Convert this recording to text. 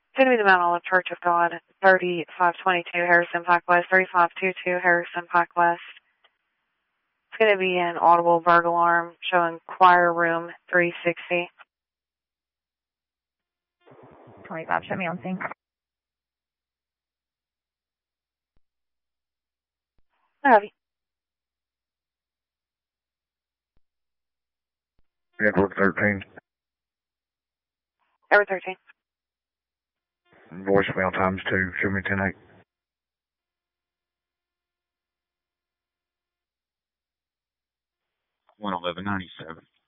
It's going to be the Mount Olive Church of God, 3522 Harrison Pike West, 3522 Harrison Pike West. It's going to be an audible burglar alarm showing choir room 360. 25, show me on scene. I have you. Edward 13. Edward 13. Voicemail times 2. Show me 10-8. $111.97.